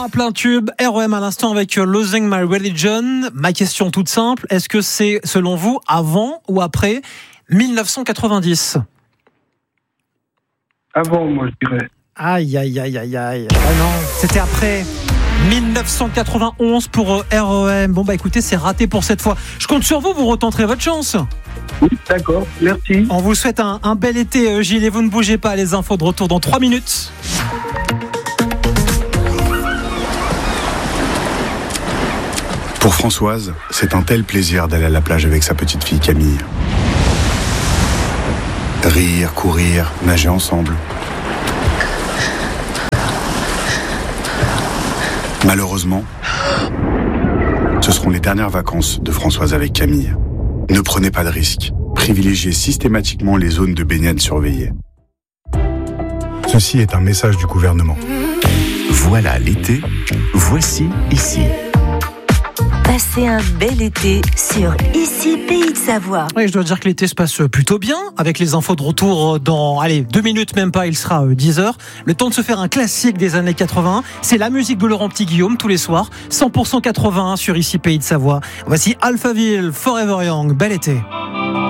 Un plein tube, REM à l'instant avec Losing My Religion. Ma question toute simple, est-ce que c'est selon vous avant ou après 1990 ? Avant, moi, je dirais. Aïe. Ah non, c'était après 1991 pour REM. Bon bah écoutez, c'est raté pour cette fois. Je compte sur vous, vous retenterez votre chance. Oui, d'accord, merci. On vous souhaite un bel été, Gilles, et vous ne bougez pas. Les infos de retour dans 3 minutes. Pour Françoise, c'est un tel plaisir d'aller à la plage avec sa petite fille Camille. Rire, courir, nager ensemble. Malheureusement, ce seront les dernières vacances de Françoise avec Camille. Ne prenez pas de risques. Privilégiez systématiquement les zones de baignade surveillées. Ceci est un message du gouvernement. Voilà l'été, voici ici. Passez un bel été sur Ici Pays de Savoie. Oui, je dois dire que l'été se passe plutôt bien avec les infos de retour dans 2 minutes même pas, il sera 10h. Le temps de se faire un classique des années 80. C'est la musique de Laurent Petit-Guillaume tous les soirs. 100% 81 sur Ici Pays de Savoie. Voici Alphaville, Forever Young. Bel été.